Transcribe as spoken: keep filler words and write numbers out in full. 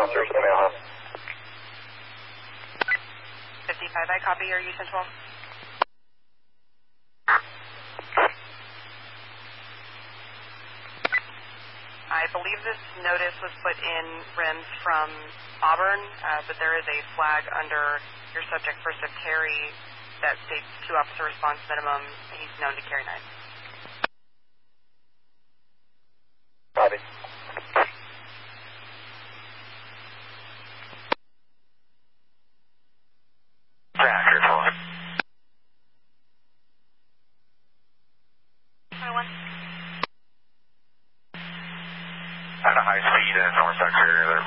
officers in the mail house. fifty-five, I copy. Are you Central? I believe this notice was put in R I M S from Auburn, uh, but there is a flag under your subject, First of Terry, that states two officer response minimum. He's known to carry knives. Copy. Jack, you're calling. twenty-one. At a high speed in north sector, they're